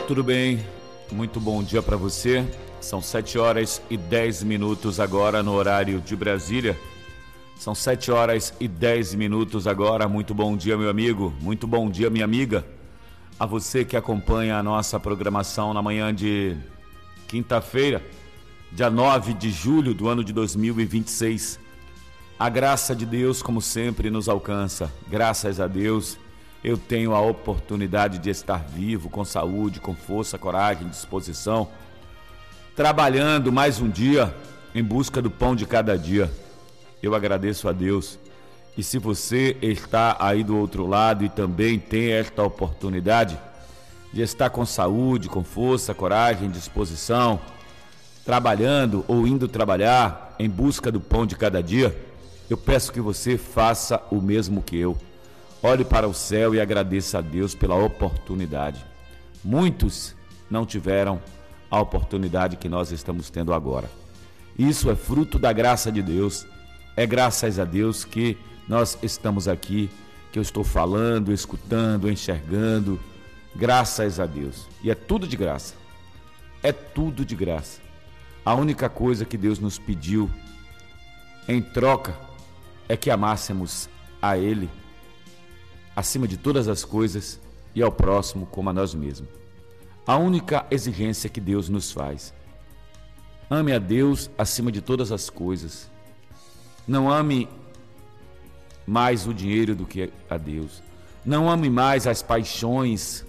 tudo bem? Muito bom dia para você. São 7h10 agora no horário de Brasília. São 7h10 agora. Muito bom dia, meu amigo. Muito bom dia, minha amiga. A você que acompanha a nossa programação na manhã de quinta-feira, dia 9 de julho do ano de 2026. A graça de Deus, como sempre, nos alcança. Graças a Deus, eu tenho a oportunidade de estar vivo, com saúde, com força, coragem, disposição, trabalhando mais um dia em busca do pão de cada dia. Eu agradeço a Deus. E se você está aí do outro lado e também tem esta oportunidade de estar com saúde, com força, coragem, disposição, trabalhando ou indo trabalhar em busca do pão de cada dia, eu peço que você faça o mesmo que eu. Olhe para o céu e agradeça a Deus pela oportunidade. Muitos não tiveram a oportunidade que nós estamos tendo agora. Isso é fruto da graça de Deus. É graças a Deus que nós estamos aqui, que eu estou falando, escutando, enxergando. Graças a Deus. E é tudo de graça. É tudo de graça. A única coisa que Deus nos pediu em troca é que amássemos a Ele acima de todas as coisas e ao próximo como a nós mesmos. A única exigência que Deus nos faz. Ame a Deus acima de todas as coisas. Não ame mais o dinheiro do que a Deus. Não ame mais as paixões,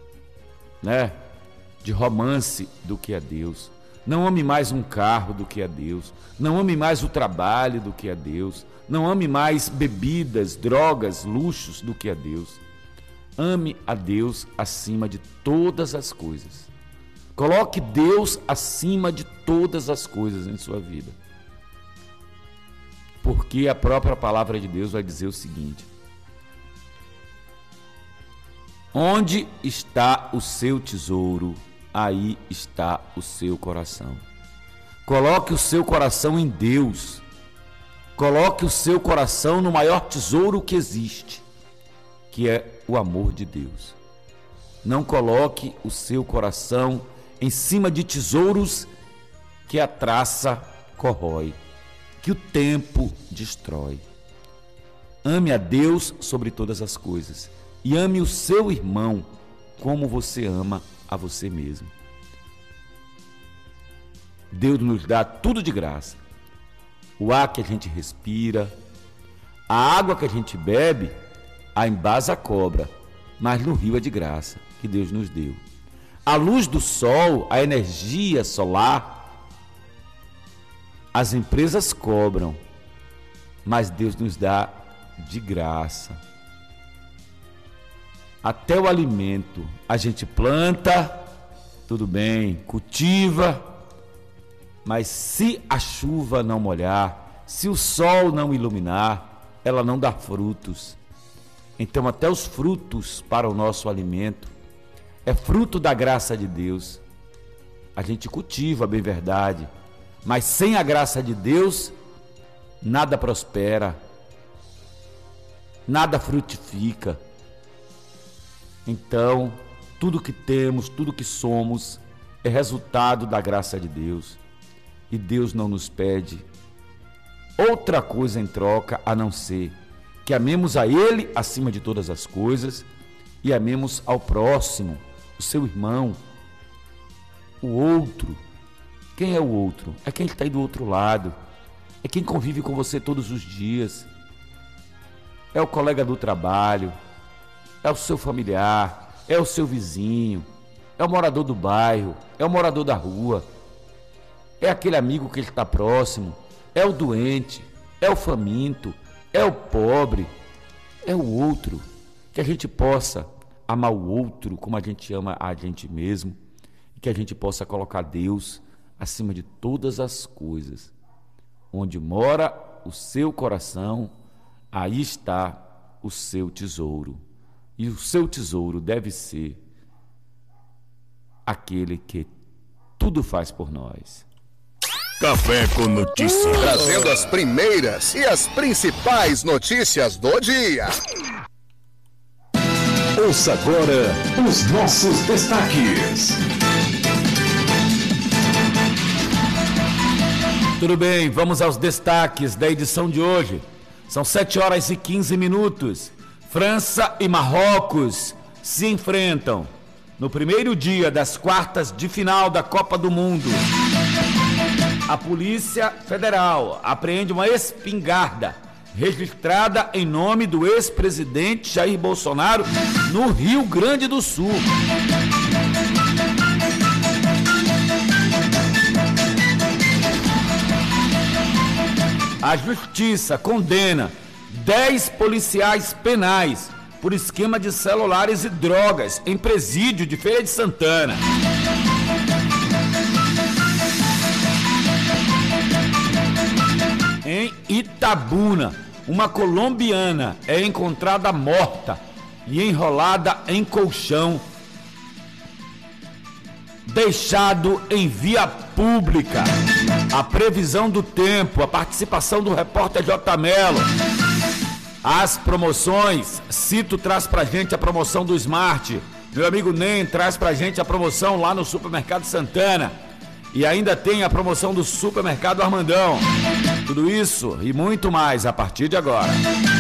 de romance do que a Deus. Não ame mais um carro do que a Deus. Não ame mais o trabalho do que a Deus. Não ame mais bebidas, drogas, luxos do que a Deus. Ame a Deus acima de todas as coisas. Coloque Deus acima de todas as coisas em sua vida. Porque a própria palavra de Deus vai dizer o seguinte: onde está o seu tesouro, aí está o seu coração. Coloque o seu coração em Deus. Coloque o seu coração no maior tesouro que existe, que é o amor de Deus. Não coloque o seu coração em cima de tesouros que a traça corrói, que o tempo destrói. Ame a Deus sobre todas as coisas e ame o seu irmão como você ama a você mesmo. Deus nos dá tudo de graça. O ar que a gente respira, a água que a gente bebe, a embasa cobra, mas no rio é de graça que Deus nos deu. A luz do sol, a energia solar, as empresas cobram, mas Deus nos dá de graça. Até o alimento, a gente planta, tudo bem, cultiva, mas se a chuva não molhar, se o sol não iluminar, ela não dá frutos. Então até os frutos para o nosso alimento é fruto da graça de Deus. A gente cultiva, bem verdade, mas sem a graça de Deus, nada prospera, nada frutifica. Então, tudo que temos, tudo que somos, é resultado da graça de Deus. E Deus não nos pede outra coisa em troca a não ser que amemos a Ele acima de todas as coisas e amemos ao próximo, o seu irmão, o outro. Quem é o outro? É quem está aí do outro lado, é quem convive com você todos os dias, é o colega do trabalho, é o seu familiar, é o seu vizinho, é o morador do bairro, é o morador da rua, é aquele amigo que ele está próximo, é o doente, é o faminto, é o pobre, é o outro. Que a gente possa amar o outro como a gente ama a gente mesmo e que a gente possa colocar Deus acima de todas as coisas. Onde mora o seu coração, aí está o seu tesouro. E o seu tesouro deve ser aquele que tudo faz por nós. Café com Notícias. Trazendo as primeiras e as principais notícias do dia. Ouça agora os nossos destaques. Tudo bem, vamos aos destaques da edição de hoje. São 7 horas e 15 minutos. França e Marrocos se enfrentam no primeiro dia das quartas de final da Copa do Mundo. A Polícia Federal apreende uma espingarda registrada em nome do ex-presidente Jair Bolsonaro no Rio Grande do Sul. A Justiça condena 10 policiais penais por esquema de celulares e drogas em presídio de Feira de Santana. Em Itabuna, uma colombiana é encontrada morta e enrolada em colchão, deixado em via pública. A previsão do tempo, a participação do repórter J. Melo. As promoções, Cito traz pra gente a promoção do Smart, meu amigo Nem traz pra gente a promoção lá no Supermercado Santana, e ainda tem a promoção do Supermercado Armandão. Tudo isso e muito mais a partir de agora.